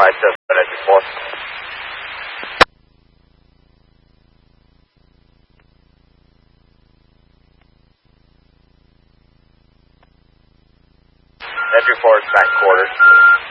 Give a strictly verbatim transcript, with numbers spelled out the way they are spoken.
five seven entry four. Entry four is back quarters.